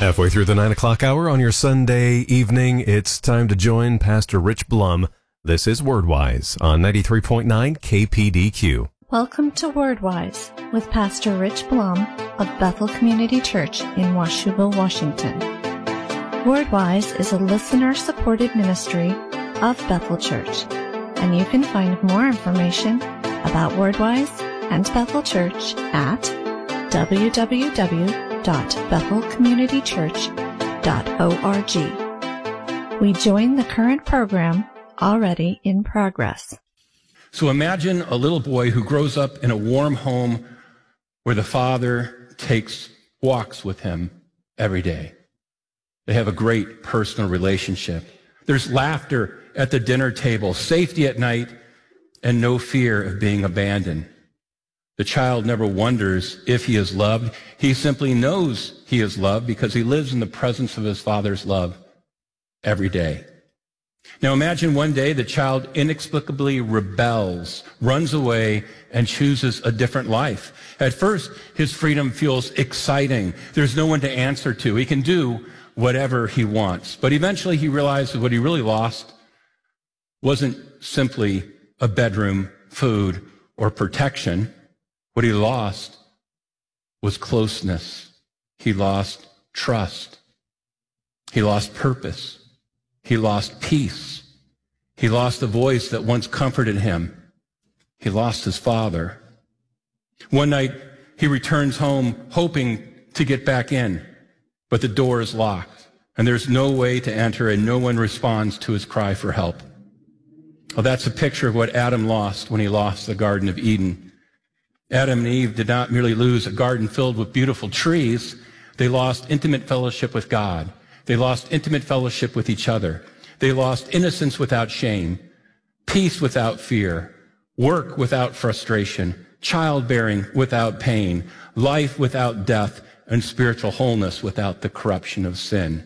Halfway through the 9 o'clock hour on your Sunday evening, it's time to join Pastor Rich Blum. This is WordWise on 93.9 KPDQ. Welcome to WordWise with Pastor Rich Blum of Bethel Community Church in Washougal, Washington. WordWise is a listener-supported ministry of Bethel Church, and you can find more information about WordWise and Bethel Church at www.bethelcommunitychurch.org. We join the current program already in progress. So imagine a little boy who grows up in a warm home where the father takes walks with him every day. They have a great personal relationship. There's laughter at the dinner table, safety at night, and no fear of being abandoned. The child never wonders if he is loved. He simply knows he is loved because he lives in the presence of his father's love every day. Now imagine one day the child inexplicably rebels, runs away, and chooses a different life. At first, his freedom feels exciting. There's no one to answer to. He can do whatever he wants. But eventually he realizes what he really lost wasn't simply a bedroom, food, or protection. What he lost was closeness. He lost trust. He lost purpose. He lost peace. He lost the voice that once comforted him. He lost his father. One night, he returns home hoping to get back in, but the door is locked, and there's no way to enter, and no one responds to his cry for help. Well, that's a picture of what Adam lost when he lost the Garden of Eden. Adam and Eve did not merely lose a garden filled with beautiful trees. They lost intimate fellowship with God. They lost intimate fellowship with each other. They lost innocence without shame, peace without fear, work without frustration, childbearing without pain, life without death, and spiritual wholeness without the corruption of sin.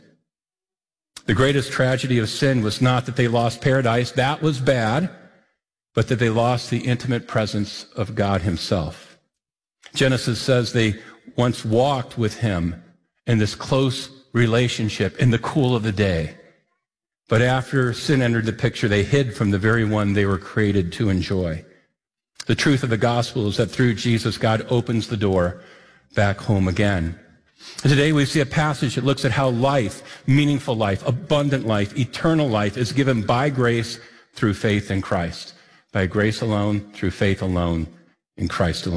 The greatest tragedy of sin was not that they lost paradise, that was bad, but that they lost the intimate presence of God himself. Genesis says they once walked with him in this close relationship in the cool of the day. But after sin entered the picture, they hid from the very one they were created to enjoy. The truth of the gospel is that through Jesus, God opens the door back home again. And today we see a passage that looks at how life, meaningful life, abundant life, eternal life is given by grace through faith in Christ. By grace alone, through faith alone, in Christ alone.